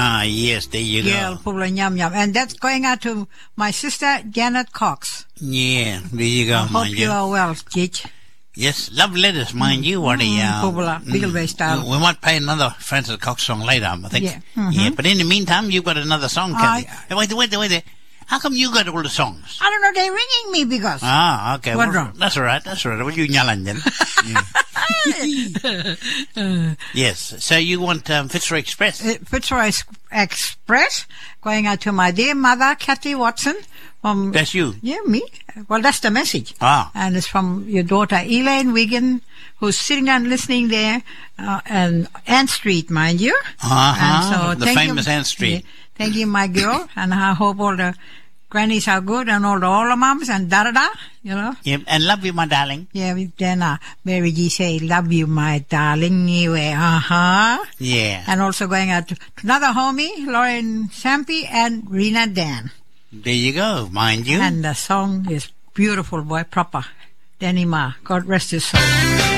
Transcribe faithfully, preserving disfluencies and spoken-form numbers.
Ah, yes, there you Gail go. Pula Yum Yum. And that's going out to my sister, Janet Cox. Yeah, there you go, I mind hope you. you are well, Chich. Yes, love letters, mind you. What a, uh, Pula, Beaglebay style. we might play another Francis Cox song later, I think. Yeah. Mm-hmm. Yeah, but in the meantime, you've got another song, Kathy. I- Hey, wait, wait, wait, wait. How come you got all the songs? I don't know, they're ringing me because. Ah, okay. What well, wrong? That's all right, that's all right. Well, you nyalan then. Yeah. Yes, so you want um, Fitzroy Express? Uh, Fitzroy Express, going out to my dear mother, Kathy Watson. From, That's you? Yeah, me. Well, that's the message. Ah. And it's from your daughter, Elaine Wigan, who's sitting down listening there, uh, and Ann Street, mind you. Uh-huh, And the thank famous you, Ann Street. Yeah, thank you, my girl, and I hope all the grannies are good, and all the older moms, and da-da-da, you know. Yep, and love you, my darling. Yeah, we- then uh, Mary G say, love you, my darling, anyway, uh-huh. Yeah. And also going out to, to another homie, Lauren Sampy and Rena Dan. There you go, mind you. And the song is beautiful, boy, proper. Danny Ma, God rest his soul.